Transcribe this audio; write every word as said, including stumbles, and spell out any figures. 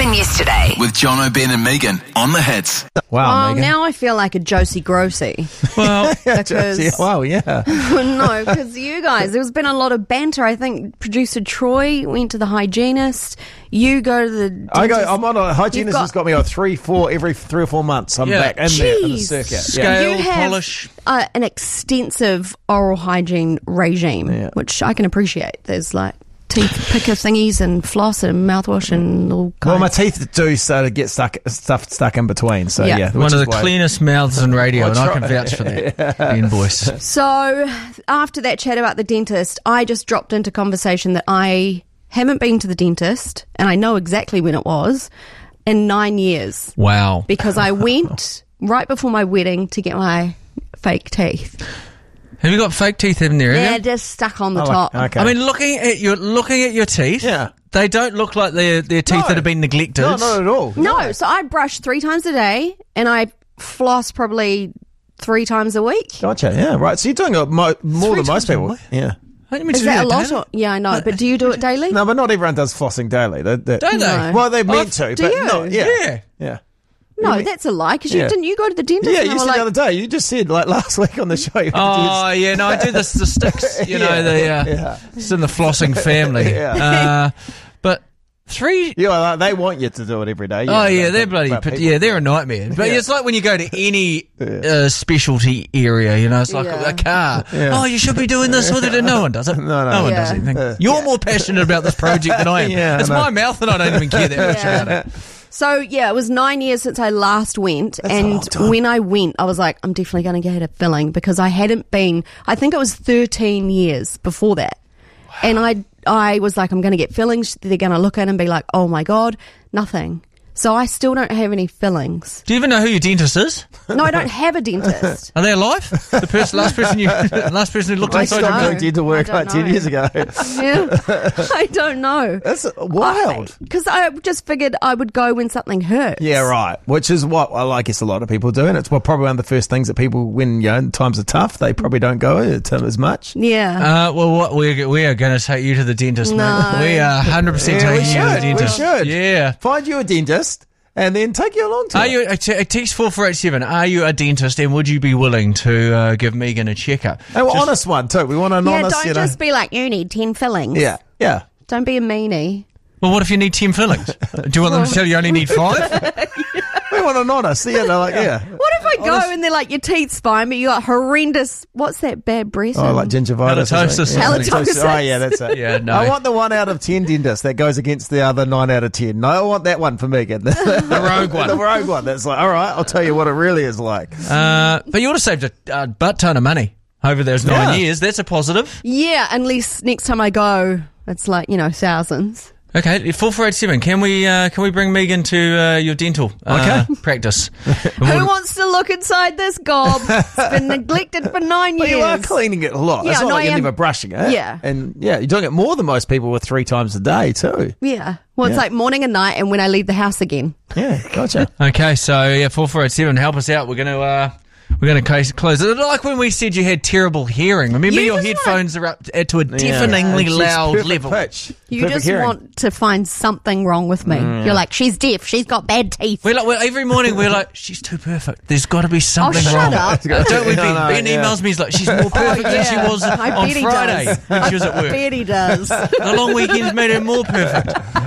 happened yesterday. With John O'Ben and Megan on the Hits. Wow, Well, Megan. now I feel like a Josie Grossi. Well, Because- yeah, wow, yeah. No, because you guys, there's been a lot of banter. I think producer Troy went to the hygienist. You go to the I go. dentist. I'm on a hygienist. got- Has got me on three, four every three or four months. I'm Yeah. back in there in the Jeez. circuit. Scale, You have polish. uh, an extensive oral hygiene regime, Yeah. which I can appreciate. There's like teeth picker thingies and floss and mouthwash and all kinds. Well, my teeth do sort of get stuck, stuff stuck in between. So Yeah. yeah, which One of is the why- cleanest mouths in radio, I and I try- can vouch for that. The invoice. So after that chat about the dentist, I just dropped into conversation that I haven't been to the dentist, and I know exactly when it was, in nine years. Wow. Because I went right before my wedding to get my fake teeth. Have you got fake teeth in there? have They're you? just stuck on the Oh, top. okay. I mean, looking at your looking at your teeth, Yeah. they don't look like they're, they're teeth No. that have been neglected. No, not at all. No, so I brush three times a day, and I floss probably three times a week. Gotcha. Yeah, right. So you're doing a mo- more Three than most times a people. week? Yeah. Don't you mean Is to do that a lot? daily? Or, yeah, I know. But do you do it daily? No, but not everyone does flossing daily. They, they, Don't they? No. Well, they're meant Oh, to, do but you? not. Yeah. Yeah. Yeah. No, that's a lie. Because you Yeah. didn't you go to the dentist? Yeah, and you I said was the like, other day. You just said like last week on the show. You Oh, yeah, no, I do this, the sticks, you know, Yeah, the, uh, yeah. it's in the flossing family. Yeah. Uh, but three... yeah, like, they want you to do it every day. Oh, yeah, but- they're bloody... but But people- yeah, they're a nightmare. But Yeah. it's like when you go to any uh, specialty area, you know, it's like Yeah. a car. Yeah. Oh, you should be doing this with it, and no one does it. No, no. one Yeah. does anything. Uh, You're more passionate about this project than I am. Yeah, it's I know. my mouth, and I don't even care that much Yeah. about it. So, yeah, it was nine years since I last went. That's a long and time. when I went, I was like, I'm definitely going to get a filling because I hadn't been, I think it was thirteen years before that. And I, I was like, I'm going to get fillings. They're going to look at it and be like, oh my God, nothing. So I still don't have any fillings. Do you even know who your dentist is? No, I don't have a dentist. Are they alive? The person, last person you, last person who looked They inside stopped your know. doing dental work I don't like ten know. years ago. Yeah, I don't know. That's wild. Because I just figured I would go when something hurts. Yeah, right. Which is what well, I guess a lot of people do, and it's well, probably one of the first things that people, when you know times are tough, they probably don't go to as much. Yeah. Uh, well, what we're we are going to take you to the dentist, No. mate. We are one hundred percent Yeah, we taking you to the should. We dentist. should. Yeah. Find you a dentist, and then take you along to Are it. you a, t- a text four four eight seven? Are you a dentist, and would you be willing to uh, give Megan a checkup? And we're Just- honest one too. We want an yeah, honest, don't you know. just be like, you need ten fillings. Yeah, yeah. Don't be a meanie. Well, what if you need ten fillings? Do you want them to tell you only need five? We want an honest. Yeah, they're like yeah. What if I go and they're like, your teeth's fine, but you got horrendous, what's that bad breath? Oh, in? like gingivitis. or Halitosis. something. Yeah. Halitosis. Oh, yeah, that's it. Yeah, no. I want the one out of ten dentist that goes against the other nine out of ten. No, I want that one for Megan. The, The rogue one. the rogue one. That's like, all right, I'll tell you what it really is like. Uh, but you would have saved a, a butt ton of money over those nine Yeah. years. That's a positive. Yeah, unless next time I go, it's like, you know, thousands. Okay, four four eight seven. Can we uh, can we bring Megan to uh, your dental uh, practice? Who wants to look inside this gob? It's been neglected for nine But years. you are cleaning it a lot. Yeah, it's not no, like I you're am- never brushing it. Yeah. And yeah, you're doing it more than most people with three times a day too. Yeah. Well, it's Yeah. like morning and night and when I leave the house again. Yeah, gotcha. Okay, so yeah, four four eight seven. Help us out. We're gonna uh, we're gonna close, close it. Like when we said you had terrible hearing. Remember, You your just headphones are up to a Yeah. deafeningly And she's loud perfect level. Pitch. You Perfect just hearing. want to find something wrong with me. You're like, she's deaf. She's got bad teeth. We're like, we're, every morning we're like, she's too perfect. There's got to be something shut wrong. up. Uh, Don't we, No, Ben? no, Ben yeah. emails me. He's like, she's more perfect than she was I on bet he Friday does. when she was at I work. bet he does. The long weekends made her more perfect.